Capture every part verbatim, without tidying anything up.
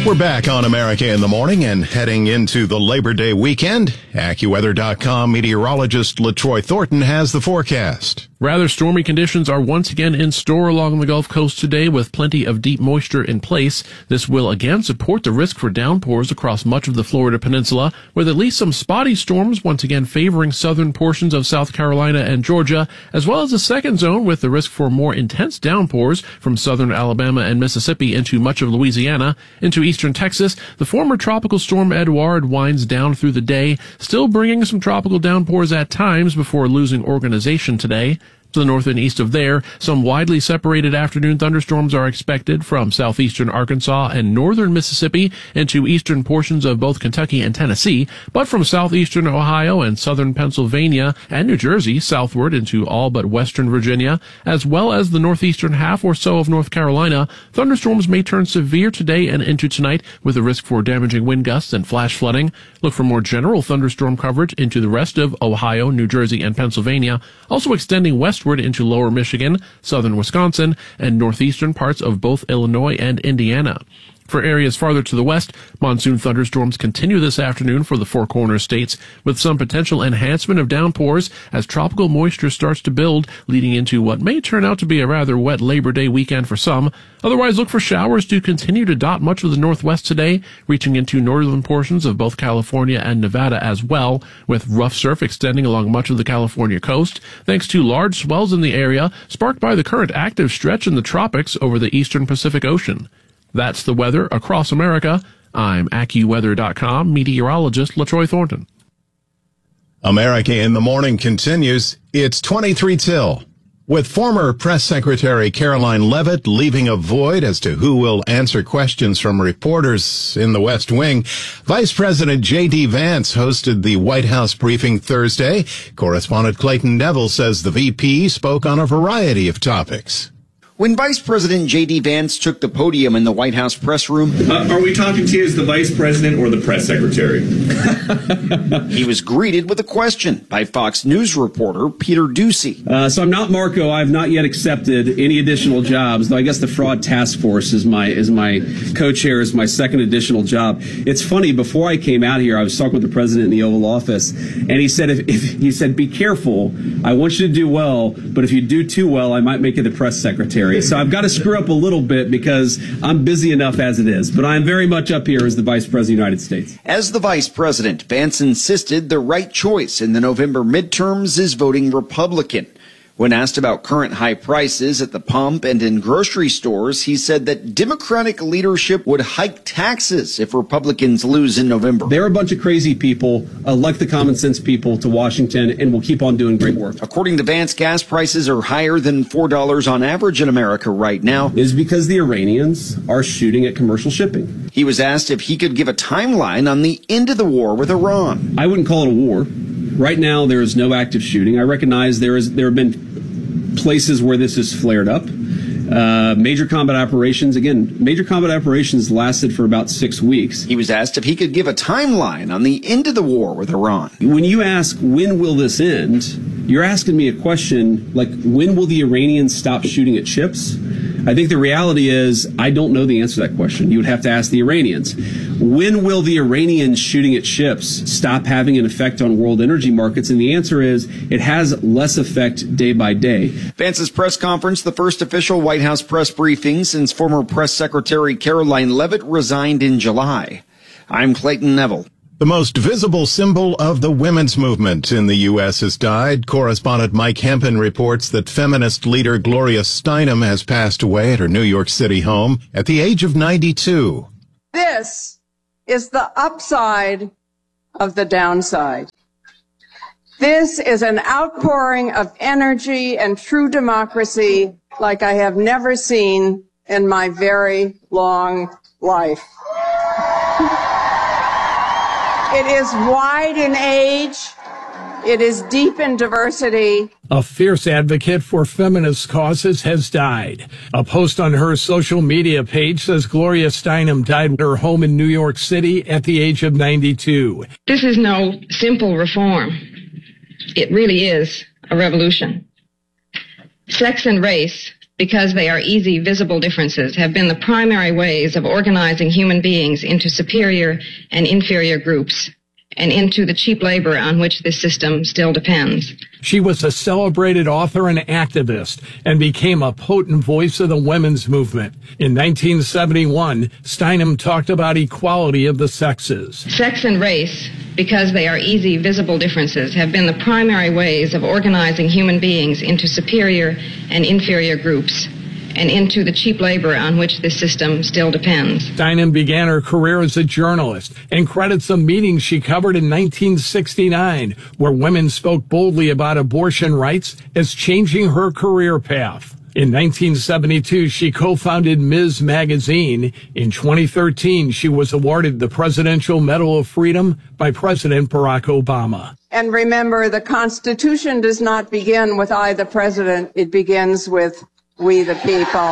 We're back on America in the Morning and heading into the Labor Day weekend. AccuWeather dot com meteorologist LaTroy Thornton has the forecast. Rather stormy conditions are once again in store along the Gulf Coast today with plenty of deep moisture in place. This will again support the risk for downpours across much of the Florida peninsula, with at least some spotty storms once again favoring southern portions of South Carolina and Georgia, as well as a second zone with the risk for more intense downpours from southern Alabama and Mississippi into much of Louisiana. Into eastern Texas, the former tropical storm Edouard winds down through the day, still bringing some tropical downpours at times before losing organization today. To the north and east of there, some widely separated afternoon thunderstorms are expected from southeastern Arkansas and northern Mississippi into eastern portions of both Kentucky and Tennessee, but from southeastern Ohio and southern Pennsylvania and New Jersey southward into all but western Virginia, as well as the northeastern half or so of North Carolina. Thunderstorms may turn severe today and into tonight with a risk for damaging wind gusts and flash flooding. Look for more general thunderstorm coverage into the rest of Ohio, New Jersey, and Pennsylvania, also extending west into lower Michigan, southern Wisconsin, and northeastern parts of both Illinois and Indiana. For areas farther to the west, monsoon thunderstorms continue this afternoon for the Four Corners states, with some potential enhancement of downpours as tropical moisture starts to build, leading into what may turn out to be a rather wet Labor Day weekend for some. Otherwise, look for showers to continue to dot much of the northwest today, reaching into northern portions of both California and Nevada as well, with rough surf extending along much of the California coast, thanks to large swells in the area sparked by the current active stretch in the tropics over the eastern Pacific Ocean. That's the weather across America. I'm AccuWeather dot com meteorologist LaTroy Thornton. America in the Morning continues. It's twenty-three till. With former Press Secretary Caroline Leavitt leaving a void as to who will answer questions from reporters in the West Wing, Vice President J D. Vance hosted the White House briefing Thursday. Correspondent Clayton Neville says the V P spoke on a variety of topics. When Vice President J D. Vance took the podium in the White House press room... Uh, are we talking to you as the Vice President or the Press Secretary? He was greeted with a question by Fox News reporter Peter Doocy. Uh, so I'm not Marco. I've not yet accepted any additional jobs, though I guess the Fraud Task Force is my is my co-chair, is my second additional job. It's funny, before I came out here, I was talking with the President in the Oval Office, and he said, if, if he said, be careful. I want you to do well, but if you do too well, I might make you the Press Secretary. So I've got to screw up a little bit because I'm busy enough as it is. But I'm very much up here as the Vice President of the United States. As the Vice President, Vance insisted the right choice in the November midterms is voting Republican. When asked about current high prices at the pump and in grocery stores, he said that Democratic leadership would hike taxes if Republicans lose in November. They're a bunch of crazy people, elect the common sense people to Washington, and we'll keep on doing great work. According to Vance, gas prices are higher than four dollars on average in America right now. Is because the Iranians are shooting at commercial shipping. He was asked if he could give a timeline on the end of the war with Iran. I wouldn't call it a war. Right now, there is no active shooting. I recognize there is there have been places where this has flared up. Uh, major combat operations, again, major combat operations lasted for about six weeks. He was asked if he could give a timeline on the end of the war with Iran. When you ask, when will this end, you're asking me a question like, when will the Iranians stop shooting at ships? I think the reality is, I don't know the answer to that question. You would have to ask the Iranians. When will the Iranians shooting at ships stop having an effect on world energy markets? And the answer is, it has less effect day by day. Vance's press conference, the first official White House press briefing since former Press Secretary Caroline Leavitt resigned in July. I'm Clayton Neville. The most visible symbol of the women's movement in the U S has died. Correspondent Mike Hempen reports that feminist leader Gloria Steinem has passed away at her New York City home at the age of ninety-two. This is the upside of the downside. This is an outpouring of energy and true democracy like I have never seen in my very long life. It is wide in age. It is deep in diversity. A fierce advocate for feminist causes has died. A post on her social media page says Gloria Steinem died at her home in New York City at the age of ninety-two. This is no simple reform. It really is a revolution. Sex and race because they are easy, visible differences, have been the primary ways of organizing human beings into superior and inferior groups, and into the cheap labor on which this system still depends. She was a celebrated author and activist and became a potent voice of the women's movement. In nineteen seventy-one, Steinem talked about equality of the sexes. Sex and race, because they are easy, visible differences, have been the primary ways of organizing human beings into superior and inferior groups, and into the cheap labor on which this system still depends. Steinem began her career as a journalist and credits a meeting she covered in nineteen sixty-nine, where women spoke boldly about abortion rights, as changing her career path. In nineteen seventy-two, she co-founded Miz Magazine. In twenty thirteen, she was awarded the Presidential Medal of Freedom by President Barack Obama. And remember, the Constitution does not begin with I, the President. It begins with we, the people.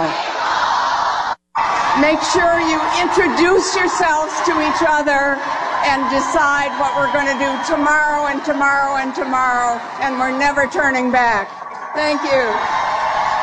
Make sure you introduce yourselves to each other and decide what we're going to do tomorrow and tomorrow and tomorrow, and we're never turning back. Thank you.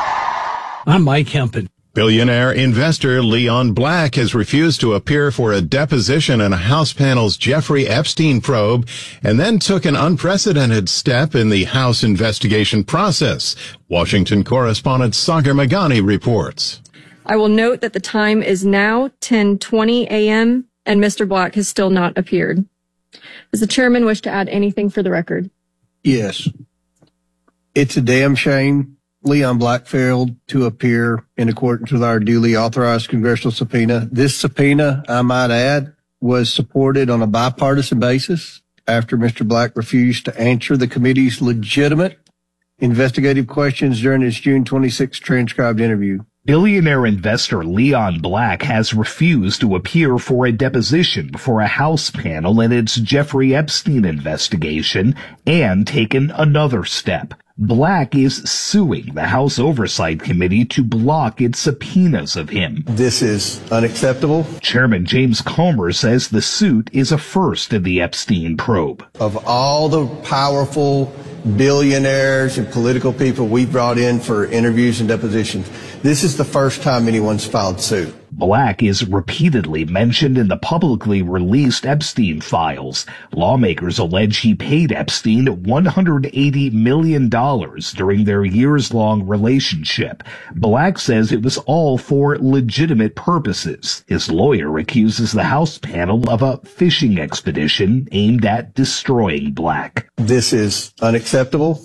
I'm Mike Hempen. Billionaire investor Leon Black has refused to appear for a deposition in a House panel's Jeffrey Epstein probe, and then took an unprecedented step in the House investigation process. Washington correspondent Sagar Meghani reports. I will note that the time is now ten twenty a.m. and Mister Black has still not appeared. Does the chairman wish to add anything for the record? Yes. It's a damn shame Leon Black failed to appear in accordance with our duly authorized congressional subpoena. This subpoena, I might add, was supported on a bipartisan basis after Mister Black refused to answer the committee's legitimate investigative questions during his June twenty-sixth transcribed interview. Billionaire investor Leon Black has refused to appear for a deposition before a House panel in its Jeffrey Epstein investigation and taken another step. Black is suing the House Oversight Committee to block its subpoenas of him. This is unacceptable. Chairman James Comer says the suit is a first in the Epstein probe. Of all the powerful billionaires and political people we brought in for interviews and depositions, this is the first time anyone's filed suit. Black is repeatedly mentioned in the publicly released Epstein files. Lawmakers allege he paid Epstein one hundred eighty million dollars during their years-long relationship. Black says it was all for legitimate purposes. His lawyer accuses the House panel of a fishing expedition aimed at destroying Black. This is unacceptable.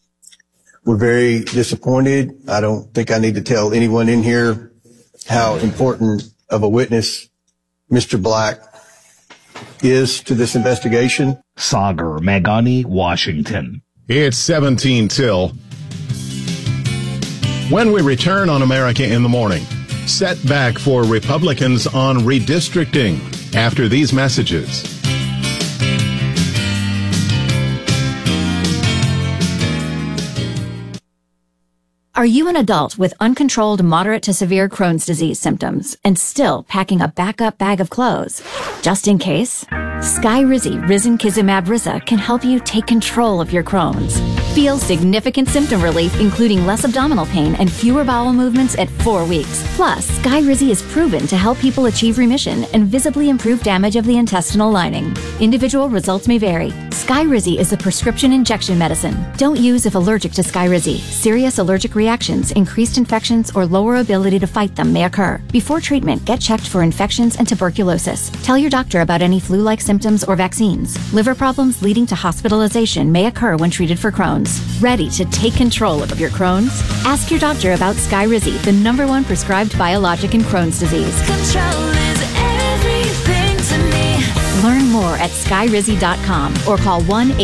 We're very disappointed. I don't think I need to tell anyone in here how important of a witness Mister Black is to this investigation. Sagar Meghani, Washington. It's seventeen till. When we return on America in the Morning, setback for Republicans on redistricting after these messages. Are you an adult with uncontrolled moderate to severe Crohn's disease symptoms and still packing a backup bag of clothes? Just in case, Skyrizi Risankizumab Riza can help you take control of your Crohn's. Feel significant symptom relief, including less abdominal pain and fewer bowel movements at four weeks. Plus, Skyrizi is proven to help people achieve remission and visibly improve damage of the intestinal lining. Individual results may vary. Skyrizi is a prescription injection medicine. Don't use if allergic to Skyrizi. Serious allergic reactions, increased infections, or lower ability to fight them may occur. Before treatment, get checked for infections and tuberculosis. Tell your doctor about any flu-like symptoms or vaccines. Liver problems leading to hospitalization may occur when treated for Crohn's. Ready to take control of your Crohn's? Ask your doctor about Skyrizi, the number one prescribed biologic in Crohn's disease. Control is everything to me. Learn more at skyrizi dot com or call one